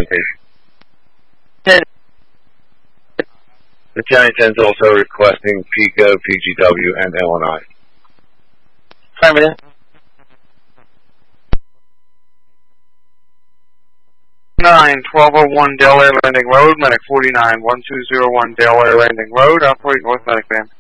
10. The County 10 is also requesting PICO, PGW, and LNI. Affirmative. Nine, 1201 Delaware Landing Road, Medic 49, 1201 Delaware Landing Road, operate North Medic Van.